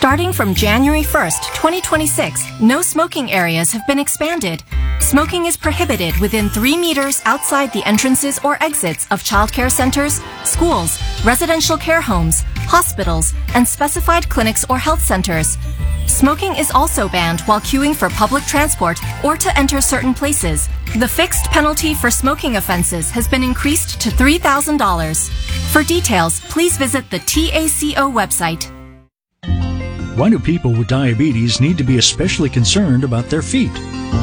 Starting from January 1st, 2026, no smoking areas have been expanded. Smoking is prohibited within 3 meters outside the entrances or exits of childcare centers, schools, residential care homes, hospitals, and specified clinics or health centers. Smoking is also banned while queuing for public transport or to enter certain places. The fixed penalty for smoking offenses has been increased to $3,000. For details, please visit the TACO website. Why do people with diabetes need to be especially concerned about their feet?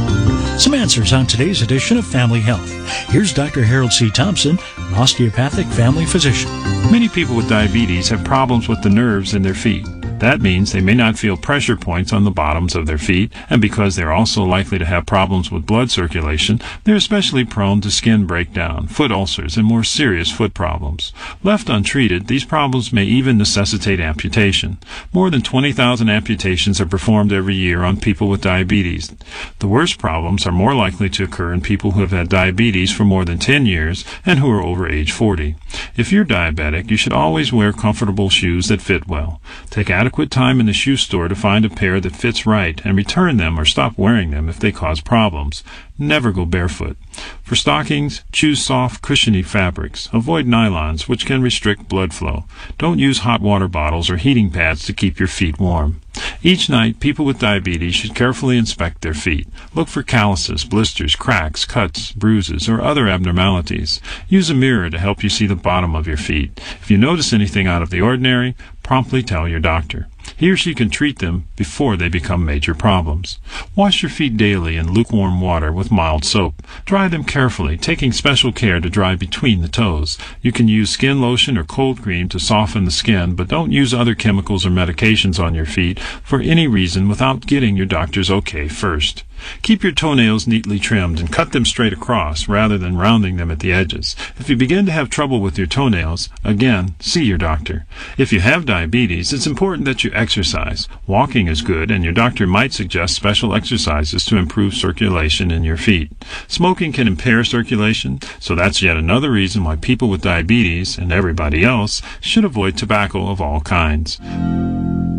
Some answers on today's edition of Family Health. Here's Dr. Harold C. Thompson, an osteopathic family physician. Many people with diabetes have problems with the nerves in their feet. That means they may not feel pressure points on the bottoms of their feet, and because they're also likely to have problems with blood circulation, they're especially prone to skin breakdown, foot ulcers, and more serious foot problems. Left untreated, these problems may even necessitate amputation. More than 20,000 amputations are performed every year on people with diabetes. The worst problems are more likely to occur in people who have had diabetes for more than 10 years and who are over age 40. If you're diabetic, you should always wear comfortable shoes that fit well. Take adequate time in the shoe store to find a pair that fits right and return them or stop wearing them if they cause problems. Never go barefoot. For stockings, choose soft, cushiony fabrics. Avoid nylons, which can restrict blood flow. Don't use hot water bottles or heating pads to keep your feet warm. Each night, people with diabetes should carefully inspect their feet. Look for calluses, blisters, cracks, cuts, bruises, or other abnormalities. Use a mirror to help you see the bottom of your feet. If you notice anything out of the ordinary, promptly tell your doctor. He or she can treat them before they become major problems. Wash your feet daily in lukewarm water with mild soap. Dry them carefully, taking special care to dry between the toes. You can use skin lotion or cold cream to soften the skin, but don't use other chemicals or medications on your feet for any reason without getting your doctor's okay first. Keep your toenails neatly trimmed and cut them straight across rather than rounding them at the edges. If you begin to have trouble with your toenails, again, see your doctor. If you have diabetes, it's important that you exercise. Walking is good, and your doctor might suggest special exercises to improve circulation in your feet. Smoking can impair circulation, so that's yet another reason why people with diabetes, and everybody else, should avoid tobacco of all kinds.